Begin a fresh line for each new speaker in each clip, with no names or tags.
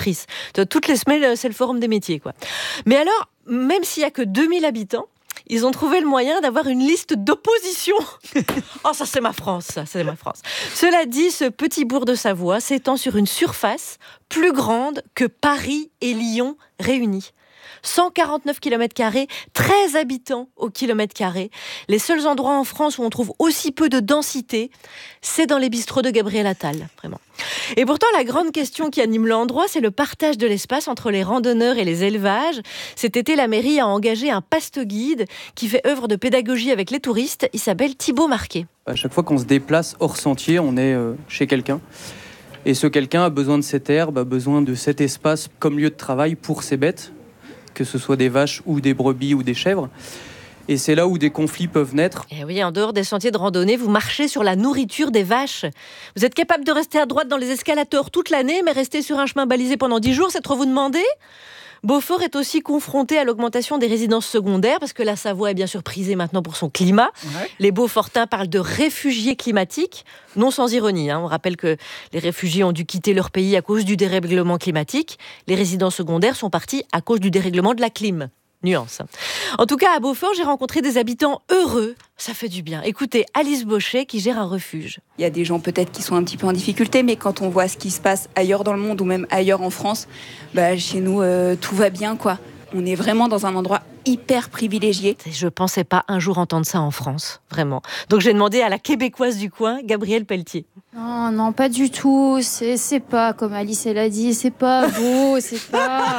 institutrice. Toutes les semaines, c'est le forum des métiers, quoi. Mais alors, même s'il n'y a que 2000 habitants, ils ont trouvé le moyen d'avoir une liste d'opposition. Oh, ça c'est ma France, ça c'est ma France. Cela dit, ce petit bourg de Savoie s'étend sur une surface plus grande que Paris et Lyon réunis. 149 km², 13 habitants au kilomètre carré. Les seuls endroits en France où on trouve aussi peu de densité, c'est dans les bistrots de Gabriel Attal, vraiment. Et pourtant, la grande question qui anime l'endroit, c'est le partage de l'espace entre les randonneurs et les élevages. Cet été, la mairie a engagé un pasto-guide qui fait œuvre de pédagogie avec les touristes. Il s'appelle Thibaut Marquet.
À chaque fois qu'on se déplace hors sentier, on est chez quelqu'un. Et ce quelqu'un a besoin de cette herbe, a besoin de cet espace comme lieu de travail pour ses bêtes, que ce soit des vaches ou des brebis ou des chèvres. Et c'est là où des conflits peuvent naître.
Et oui, en dehors des sentiers de randonnée, vous marchez sur la nourriture des vaches. Vous êtes capable de rester à droite dans les escalators toute l'année, mais rester sur un chemin balisé pendant 10 jours, c'est trop vous demander ? Beaufort est aussi confronté à l'augmentation des résidences secondaires, parce que la Savoie est bien sûr prisée maintenant pour son climat. Ouais. Les Beaufortins parlent de réfugiés climatiques, non sans ironie. On rappelle que les réfugiés ont dû quitter leur pays à cause du dérèglement climatique. Les résidences secondaires sont parties à cause du dérèglement de la clim. Nuance. En tout cas, à Beaufort, j'ai rencontré des habitants heureux. Ça fait du bien. Écoutez, Alice Bauchet qui gère un refuge.
Il y a des gens peut-être qui sont un petit peu en difficulté, mais quand on voit ce qui se passe ailleurs dans le monde ou même ailleurs en France, chez nous, tout va bien, quoi. On est vraiment dans un endroit hyper privilégié.
Je pensais pas un jour entendre ça en France, vraiment. Donc j'ai demandé à la Québécoise du coin, Gabrielle Pelletier.
Non, pas du tout. C'est pas, comme Alice elle a dit, c'est pas beau, c'est pas...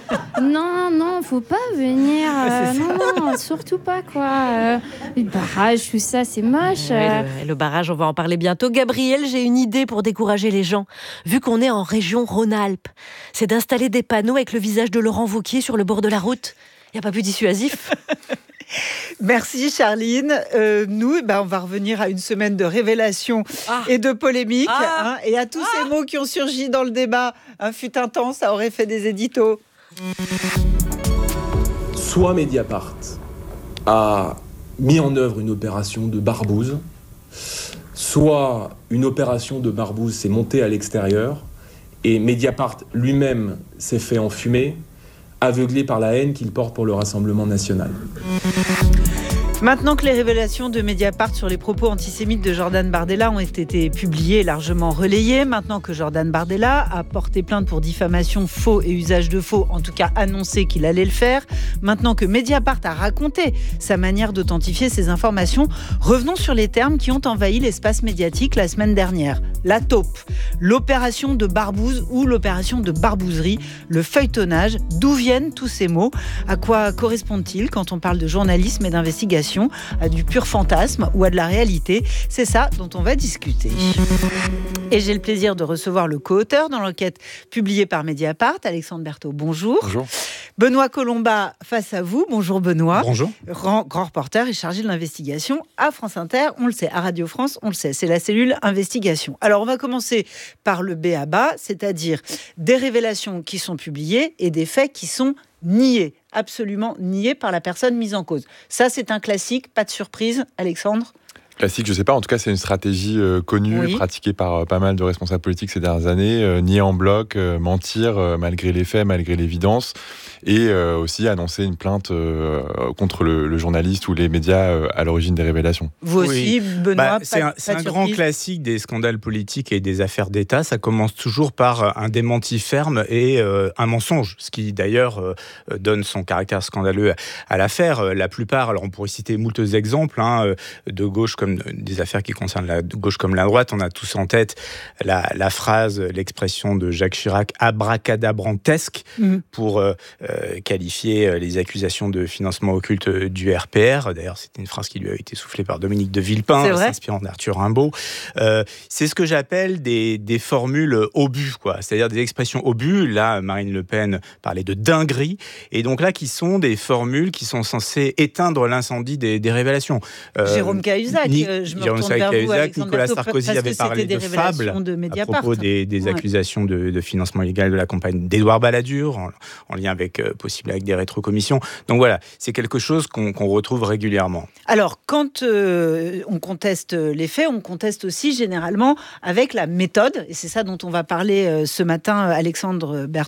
Non, faut pas venir. Non, surtout pas, quoi. Le barrage, tout ça, c'est moche.
Le barrage, on va en parler bientôt. Gabrielle, j'ai une idée pour décourager les gens. Vu qu'on est en région Rhône-Alpes, c'est d'installer des panneaux avec le visage de Laurent Wauquiez sur le bord de la route. Il n'y a pas plus dissuasif.
Merci Charline. Nous, on va revenir à une semaine de révélations et de polémiques. Et à tous ces mots qui ont surgi dans le débat. Fut un temps, ça aurait fait des éditos.
Soit Mediapart a mis en œuvre une opération de barbouze, soit une opération de barbouze s'est montée à l'extérieur et Mediapart lui-même s'est fait enfumer, aveuglé par la haine qu'il porte pour le Rassemblement national.
Maintenant que les révélations de Mediapart sur les propos antisémites de Jordan Bardella ont été publiées et largement relayées, maintenant que Jordan Bardella a porté plainte pour diffamation, faux et usage de faux, en tout cas annoncé qu'il allait le faire, maintenant que Mediapart a raconté sa manière d'authentifier ces informations, revenons sur les termes qui ont envahi l'espace médiatique la semaine dernière. La taupe, l'opération de barbouze ou l'opération de barbouzerie, le feuilletonnage, d'où viennent tous ces mots ? À quoi correspondent-ils quand on parle de journalisme et d'investigation ? À du pur fantasme ou à de la réalité? C'est ça dont on va discuter. Et j'ai le plaisir de recevoir le co-auteur dans l'enquête publiée par Mediapart, Alexandre Berthaud. Bonjour.
Bonjour.
Benoît Colomba face à vous. Bonjour Benoît.
Bonjour.
Grand reporter et chargé de l'investigation à France Inter. On le sait, à Radio France, on le sait. C'est la cellule investigation. Alors on va commencer par le b.a.-ba, c'est-à-dire des révélations qui sont publiées et des faits qui sont niés, absolument niés par la personne mise en cause. Ça, c'est un classique, pas de surprise, Alexandre ?
Classique, je sais pas. En tout cas, c'est une stratégie connue, pratiquée par pas mal de responsables politiques ces dernières années. Nier en bloc, mentir malgré les faits, malgré l'évidence. Et aussi annoncer une plainte contre le journaliste ou les médias à l'origine des révélations.
Vous aussi, Benoît,
c'est un grand classique des scandales politiques et des affaires d'État. Ça commence toujours par un démenti ferme et un mensonge, ce qui d'ailleurs donne son caractère scandaleux à l'affaire. La plupart, alors on pourrait citer moult exemples de gauche comme des affaires qui concernent la gauche comme la droite. On a tous en tête la phrase, l'expression de Jacques Chirac abracadabrantesque pour qualifier les accusations de financement occulte du RPR. D'ailleurs, c'était une phrase qui lui a été soufflée par Dominique de Villepin, s'inspirant d'Arthur Rimbaud. C'est ce que j'appelle des formules obus, quoi. C'est-à-dire des expressions obus. Là, Marine Le Pen parlait de dinguerie. Et donc là, qui sont des formules qui sont censées éteindre l'incendie des révélations.
Jérôme Cahuzac, je me retourne vers vous, Alexandre
Nicolas
Berthaud,
Sarkozy avait parlé de fables à propos des accusations de financement illégal de la campagne d'Édouard Balladur, en lien avec des rétrocommissions. Donc voilà, c'est quelque chose qu'on retrouve régulièrement.
Alors, quand on conteste les faits, on conteste aussi généralement avec la méthode, et c'est ça dont on va parler ce matin, Alexandre Berthaud.